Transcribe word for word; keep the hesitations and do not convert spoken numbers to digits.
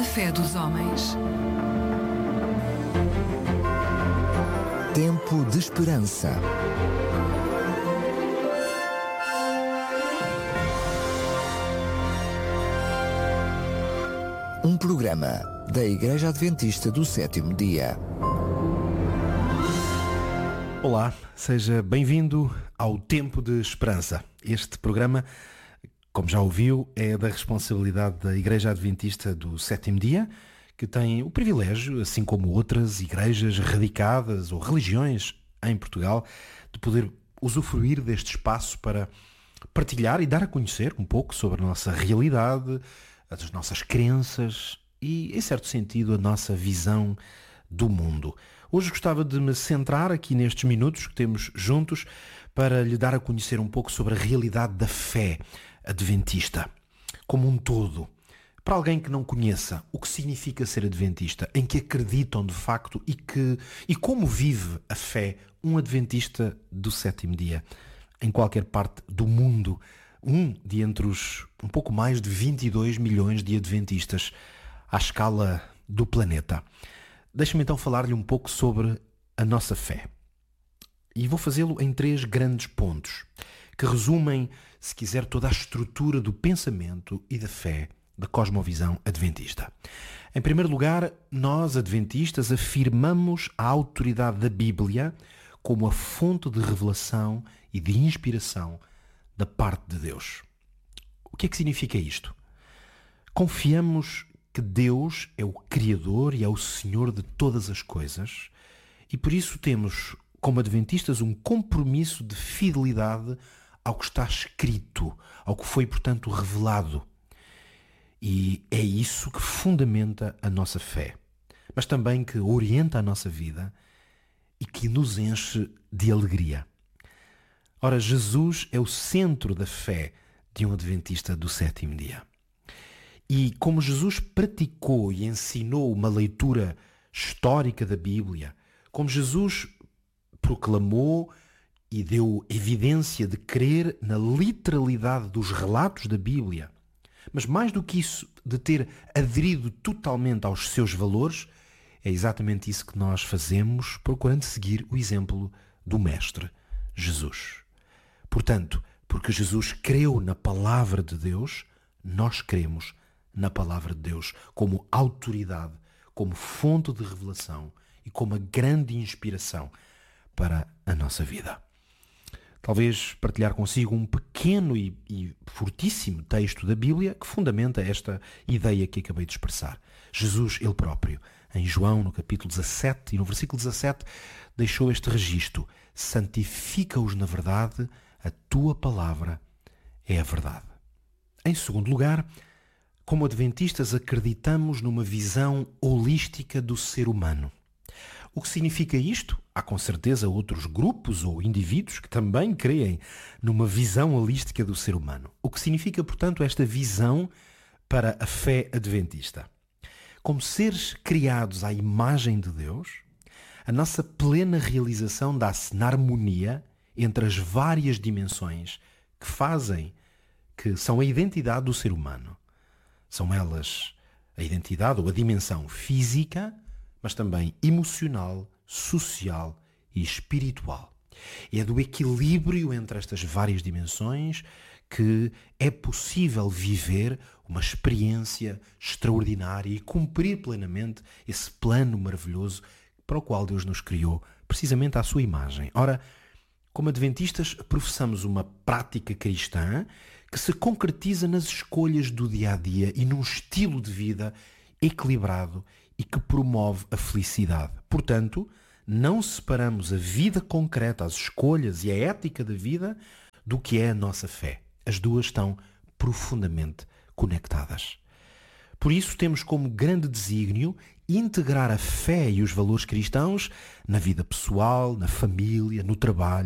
fé dos homens. Tempo de esperança. Um programa da Igreja Adventista do Sétimo Dia. Olá, seja bem-vindo ao Tempo de Esperança. Este programa, como já ouviu, é da responsabilidade da Igreja Adventista do Sétimo Dia, que tem o privilégio, assim como outras igrejas radicadas ou religiões em Portugal, de poder usufruir deste espaço para partilhar e dar a conhecer um pouco sobre a nossa realidade, as nossas crenças e, em certo sentido, a nossa visão do mundo. Hoje gostava de me centrar aqui nestes minutos que temos juntos para lhe dar a conhecer um pouco sobre a realidade da fé adventista, como um todo. Para alguém que não conheça o que significa ser adventista, em que acreditam de facto e, que, e como vive a fé um adventista do sétimo dia, em qualquer parte do mundo, um de entre os um pouco mais de vinte e dois milhões de adventistas à escala do planeta. Deixa-me então falar-lhe um pouco sobre a nossa fé. E vou fazê-lo em três grandes pontos, que resumem, se quiser, toda a estrutura do pensamento e da fé da cosmovisão adventista. Em primeiro lugar, nós, adventistas, afirmamos a autoridade da Bíblia como a fonte de revelação e de inspiração da parte de Deus. O que é que significa isto? Confiamos que Deus é o Criador e é o Senhor de todas as coisas e por isso temos, como adventistas, um compromisso de fidelidade ao que está escrito, ao que foi, portanto, revelado. E é isso que fundamenta a nossa fé, mas também que orienta a nossa vida e que nos enche de alegria. Ora, Jesus é o centro da fé de um adventista do sétimo dia. E como Jesus praticou e ensinou uma leitura histórica da Bíblia, como Jesus proclamou e deu evidência de crer na literalidade dos relatos da Bíblia, mas mais do que isso, de ter aderido totalmente aos seus valores, é exatamente isso que nós fazemos, procurando seguir o exemplo do Mestre, Jesus. Portanto, porque Jesus creu na palavra de Deus, nós cremos na palavra de Deus como autoridade, como fonte de revelação e como a grande inspiração para a nossa vida. Talvez partilhar consigo um pequeno e, e fortíssimo texto da Bíblia que fundamenta esta ideia que acabei de expressar. Jesus, ele próprio, em João, no capítulo dezassete e no versículo dezassete, deixou este registro: santifica-os na verdade, a tua palavra é a verdade. Em segundo lugar, como adventistas, acreditamos numa visão holística do ser humano. O que significa isto? Há com certeza outros grupos ou indivíduos que também creem numa visão holística do ser humano. O que significa, portanto, esta visão para a fé adventista? Como seres criados à imagem de Deus, a nossa plena realização dá-se na harmonia entre as várias dimensões que fazem, que são a identidade do ser humano. São elas a identidade ou a dimensão física, mas também emocional, social e espiritual. É do equilíbrio entre estas várias dimensões que é possível viver uma experiência extraordinária e cumprir plenamente esse plano maravilhoso para o qual Deus nos criou, precisamente à sua imagem. Ora, como adventistas, professamos uma prática cristã que se concretiza nas escolhas do dia-a-dia e num estilo de vida equilibrado e que promove a felicidade. Portanto, não separamos a vida concreta, as escolhas e a ética da vida do que é a nossa fé. As duas estão profundamente conectadas. Por isso, temos como grande desígnio integrar a fé e os valores cristãos na vida pessoal, na família, no trabalho,